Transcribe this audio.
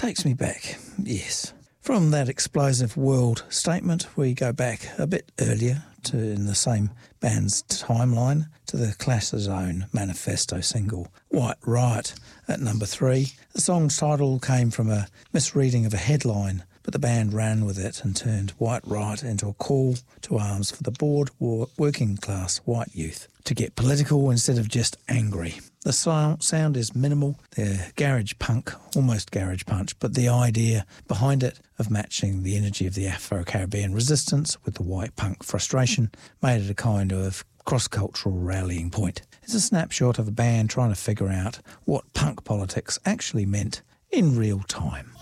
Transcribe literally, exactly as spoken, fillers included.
takes me back, yes. From that explosive world statement, we go back a bit earlier to in the same band's timeline to the Clash's own manifesto single, White Riot, at number three. The song's title came from a misreading of a headline, but the band ran with it and turned White Riot into a call to arms for the bored working class white youth to get political instead of just angry. The sound is minimal, they're garage punk, almost garage punch, but the idea behind it of matching the energy of the Afro-Caribbean resistance with the white punk frustration made it a kind of cross-cultural rallying point. It's a snapshot of a band trying to figure out what punk politics actually meant in real time.